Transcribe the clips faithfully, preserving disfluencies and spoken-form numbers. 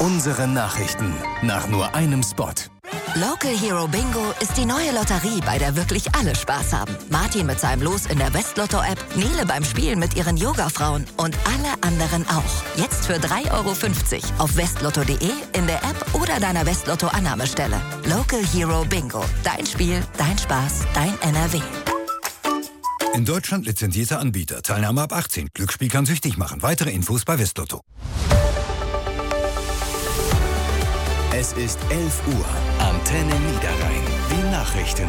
Unsere Nachrichten nach nur einem Spot. Local Hero Bingo ist die neue Lotterie, bei der wirklich alle Spaß haben. Martin mit seinem Los in der Westlotto-App, Nele beim Spielen mit ihren Yoga-Frauen und alle anderen auch. Jetzt für drei Euro fünfzig auf westlotto punkt de, in der App oder deiner Westlotto-Annahmestelle. Local Hero Bingo. Dein Spiel, dein Spaß, dein N R W. In Deutschland lizenzierter Anbieter. Teilnahme ab achtzehn. Glücksspiel kann süchtig machen. Weitere Infos bei Westlotto. Es ist elf Uhr. Antenne Niederrhein. Die Nachrichten.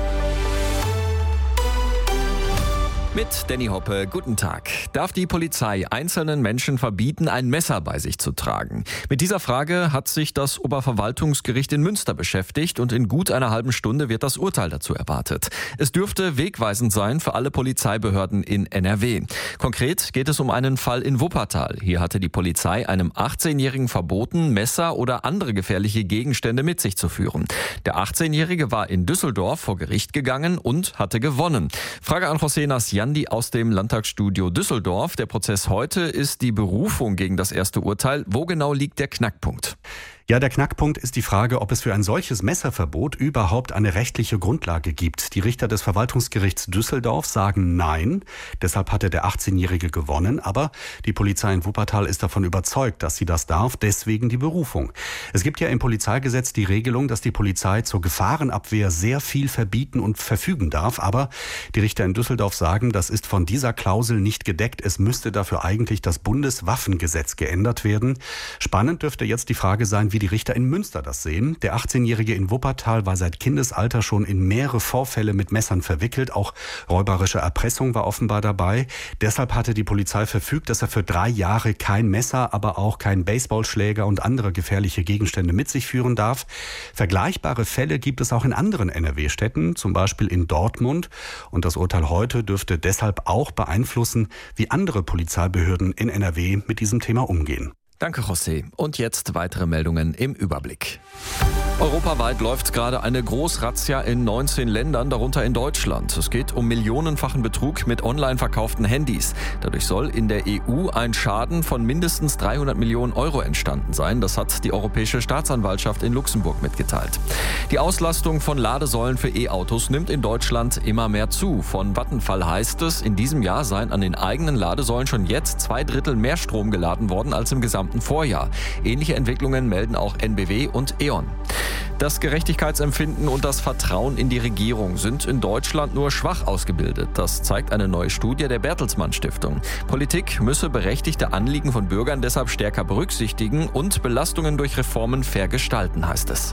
Mit Danny Hoppe, guten Tag. Darf die Polizei einzelnen Menschen verbieten, ein Messer bei sich zu tragen? Mit dieser Frage hat sich das Oberverwaltungsgericht in Münster beschäftigt und in gut einer halben Stunde wird das Urteil dazu erwartet. Es dürfte wegweisend sein für alle Polizeibehörden in N R W. Konkret geht es um einen Fall in Wuppertal. Hier hatte die Polizei einem achtzehnjährigen verboten, Messer oder andere gefährliche Gegenstände mit sich zu führen. Der achtzehnjährige war in Düsseldorf vor Gericht gegangen und hatte gewonnen. Frage an José Nasciandi aus dem Landtagsstudio Düsseldorf. Der Prozess heute ist die Berufung gegen das erste Urteil. Wo genau liegt der Knackpunkt? Ja, der Knackpunkt ist die Frage, ob es für ein solches Messerverbot überhaupt eine rechtliche Grundlage gibt. Die Richter des Verwaltungsgerichts Düsseldorf sagen nein. Deshalb hatte der achtzehnjährige gewonnen. Aber die Polizei in Wuppertal ist davon überzeugt, dass sie das darf. Deswegen die Berufung. Es gibt ja im Polizeigesetz die Regelung, dass die Polizei zur Gefahrenabwehr sehr viel verbieten und verfügen darf. Aber die Richter in Düsseldorf sagen, das ist von dieser Klausel nicht gedeckt. Es müsste dafür eigentlich das Bundeswaffengesetz geändert werden. Spannend dürfte jetzt die Frage sein, wie die Richter in Münster das sehen. Der achtzehnjährige in Wuppertal war seit Kindesalter schon in mehrere Vorfälle mit Messern verwickelt. Auch räuberische Erpressung war offenbar dabei. Deshalb hatte die Polizei verfügt, dass er für drei Jahre kein Messer, aber auch kein Baseballschläger und andere gefährliche Gegenstände mit sich führen darf. Vergleichbare Fälle gibt es auch in anderen N R W-Städten, zum Beispiel in Dortmund. Und das Urteil heute dürfte deshalb auch beeinflussen, wie andere Polizeibehörden in N R W mit diesem Thema umgehen. Danke, José. Und jetzt weitere Meldungen im Überblick. Europaweit läuft gerade eine Großrazzia in neunzehn Ländern, darunter in Deutschland. Es geht um millionenfachen Betrug mit online verkauften Handys. Dadurch soll in der E U ein Schaden von mindestens dreihundert Millionen Euro entstanden sein. Das hat die Europäische Staatsanwaltschaft in Luxemburg mitgeteilt. Die Auslastung von Ladesäulen für E-Autos nimmt in Deutschland immer mehr zu. Von Vattenfall heißt es, in diesem Jahr seien an den eigenen Ladesäulen schon jetzt zwei Drittel mehr Strom geladen worden als im gesamten Vorjahr. Ähnliche Entwicklungen melden auch N B W und E.ON. Das Gerechtigkeitsempfinden und das Vertrauen in die Regierung sind in Deutschland nur schwach ausgebildet. Das zeigt eine neue Studie der Bertelsmann Stiftung. Politik müsse berechtigte Anliegen von Bürgern deshalb stärker berücksichtigen und Belastungen durch Reformen fair gestalten, heißt es.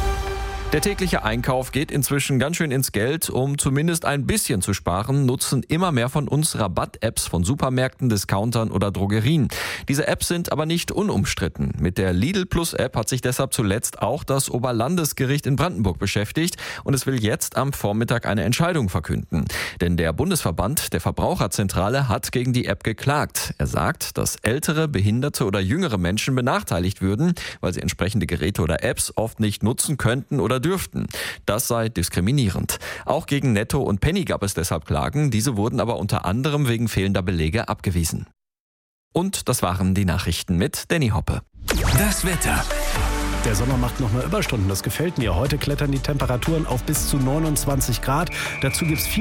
Der tägliche Einkauf geht inzwischen ganz schön ins Geld. Um zumindest ein bisschen zu sparen, nutzen immer mehr von uns Rabatt-Apps von Supermärkten, Discountern oder Drogerien. Diese Apps sind aber nicht unumstritten. Mit der Lidl Plus App hat sich deshalb zuletzt auch das Oberlandesgericht in Brandenburg beschäftigt und es will jetzt am Vormittag eine Entscheidung verkünden. Denn der Bundesverband der Verbraucherzentrale hat gegen die App geklagt. Er sagt, dass ältere, behinderte oder jüngere Menschen benachteiligt würden, weil sie entsprechende Geräte oder Apps oft nicht nutzen könnten oder dürften. Das sei diskriminierend. Auch gegen Netto und Penny gab es deshalb Klagen. Diese wurden aber unter anderem wegen fehlender Belege abgewiesen. Und das waren die Nachrichten mit Danny Hoppe. Das Wetter. Der Sommer macht noch mal Überstunden. Das gefällt mir. Heute klettern die Temperaturen auf bis zu neunundzwanzig Grad. Dazu gibt's viel